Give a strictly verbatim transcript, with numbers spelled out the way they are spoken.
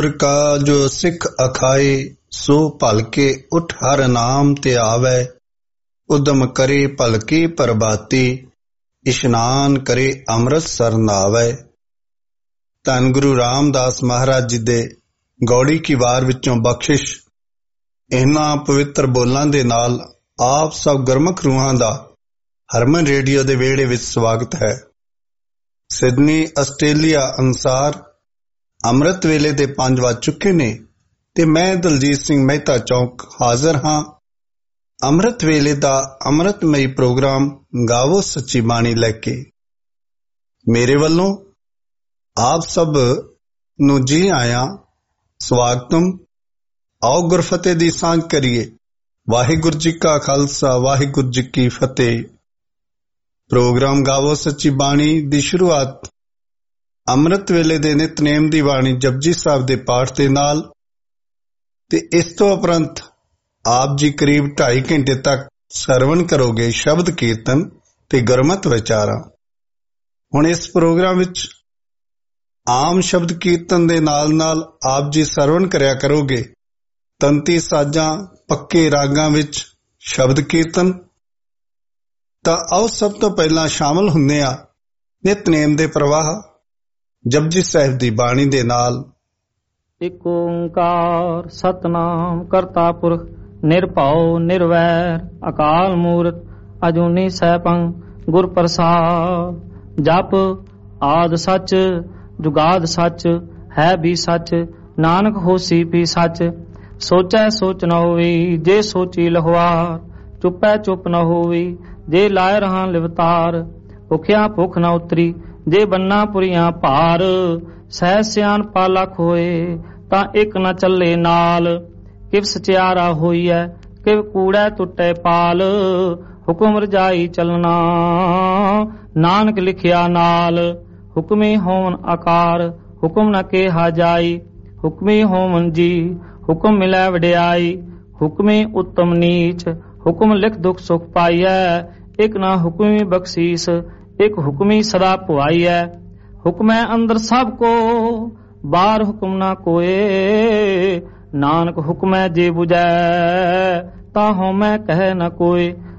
का जो सिख अखाए सो भलके उठ हर नाम ते आवे। उदम करे भलके प्रभाती इशनान करे अमृतसर नावे। धन गुरु रामदास महाराज जी दे गौड़ी की वार विचों बख्शिश इन्हां पवित्र बोलां दे नाल आप सब गुरमुख रूहां दा हरमन रेडियो दे वेड़े विच स्वागत है। सिडनी आस्ट्रेलिया अनुसार अमृत वेले दे पंज वज चुके ने ते मैं दलजीत सिंह मेहता चौक हाजिर हाँ। अमृत वेले दा अमृतमई प्रोग्राम गावो सच्ची बाणी लैके मेरे वल्लों आप सब नूं जी आया स्वागतम। आओ गुरफतेह दी सांझ करिए। वाहिगुरू जी का खालसा वाहिगुरू जी की फतेह। प्रोग्राम गावो सच्ची बाणी दी शुरुआत अमृत वेले दे नितनेम दी बाणी जपजी साहब दे पाठ दे नाल ते इस तो उपरंत आप जी करीब ढाई घंटे तक सरवण करोगे शब्द कीर्तन ते गुरमत विचारा। हुण इस प्रोग्राम विच आम शब्द कीर्तन दे नाल नाल आप जी सरवण करया करोगे तंती साजां पक्के रागां विच शब्द कीर्तन। तां आओ सब तो पहला शामिल हुंदे आ नितनेम दे प्रवाह जपजी साहिब दी बाणी दे नाल। इक ओंकार सतनाम करता पुरख निरभਉ निर्वैर अकाल मूरत अजूनी सैभं गुर प्रसाद। जप आद सच जुगाद सच है भी सच नानक होसी भी सच। सोचै सोच न होवी जे सोची लहवार चुपै चुप न होवी जे लाए रहां लिवतार। भुखिया भुख न उतरी जे बन्ना पुरियां भार। सह सियान पालख होए तां इक न चले नाल। किव सचियारा होईऐ किव कूड़ै टुटै पाल। हुक्म रजाई चलना नानक लिखिया नाल। हुक्मी होवन आकार हुक्म न केहा जाई। हुक्मी होवन जी हुक्म मिलै वड्याई। हुक्मी उत्तम नीच हुक्म लिख दुख सुख पाईऐ। एक न हुक्मी बख्शीस एक हुक्मी सदा पुआईऐ। हुक्मै अंदर सब को बाहर हुक्म न कोए। नानक हुक्मै जे बुझै ता होमै कहे न कोय।